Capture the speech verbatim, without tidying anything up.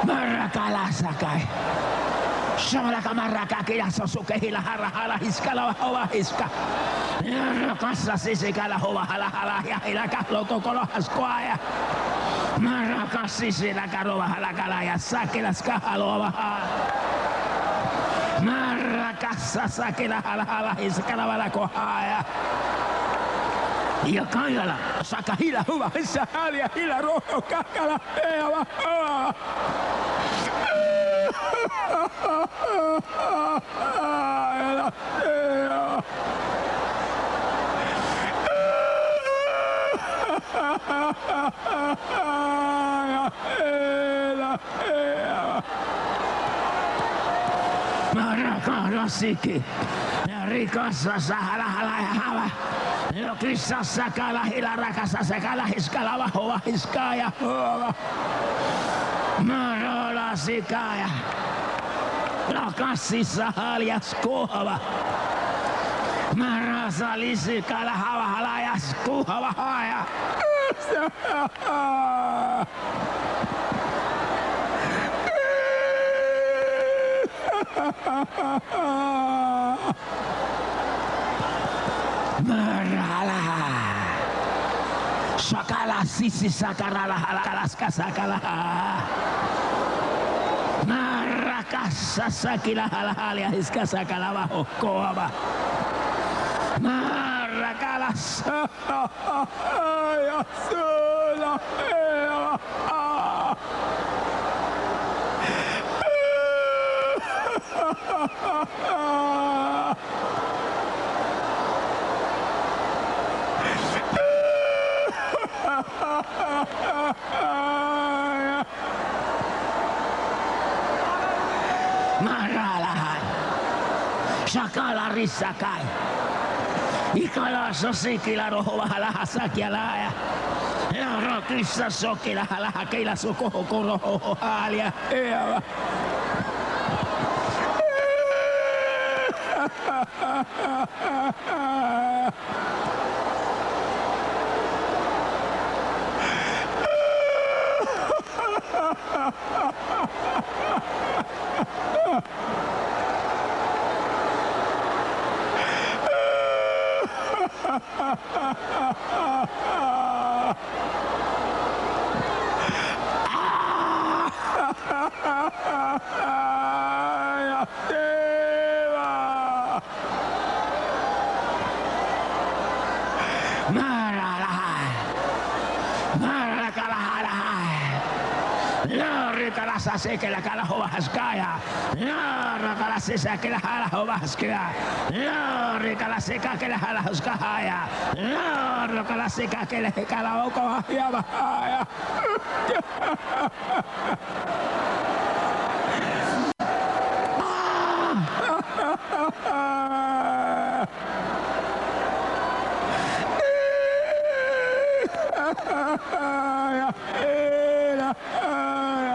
Marrakala sakai. Shamalaka maraka kila sosuke hila hara hala hiskala hova hiska. Rakassa sisikala hova hala hala ja hila kahlo kokolo haskoaja. Marakassi sillä karova hala kala ja sakila skahalova hala. Marakassa sakila hala hala hiskala vala kohaaja. Ja Kaijala saka hila huva hissä halia hila roho kakala heava haa. Marakasiki ja rikassa sahala hala ja hava. Jo kissassa kala hila rakassa se kala hiskala vahova hiskaa ja huova. Marola sikaaja. Rakassissa haljas kuhava. Marasa lisikala hava halajas kuhava haja. Marala. Sakala sisi sakarala halakalaska sakala. Marakassa sakila halhalia hiska sakala vahokkoava. Marakalassa ja sulla heava. Maralahan. Sakala rissakai. Ikala sosikila rohova halaha sakialaaja. Ja rokissa sokila halaha keila sukoho koroho haalia heava. Kalassa sekellä kala hovaskaja. Jaara kalassa sekellä hala hovaskaja. Jaari kalassa sekellä hala hovaskaja. Jaara kalassa sekellä kala okova hiava.